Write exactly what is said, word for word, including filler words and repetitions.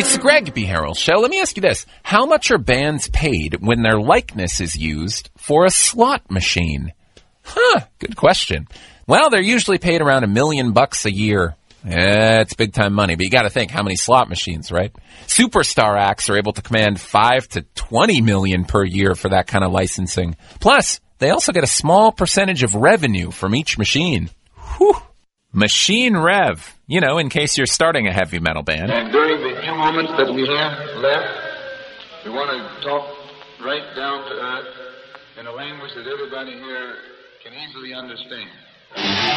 It's the Greg B. Harrell Show. Let me ask you this. How much are bands paid when their likeness is used for a slot machine? Huh, good question. Well, they're usually paid around a million bucks a year. Eh, it's big-time money, but you got to think, how many slot machines, right? Superstar acts are able to command five to twenty million per year for that kind of licensing. Plus, they also get a small percentage of revenue from each machine. Whew. Machine Rev. You know, in case you're starting a heavy metal band. And during the few moments that we have left, we want to talk right down to earth in a language that everybody here can easily understand.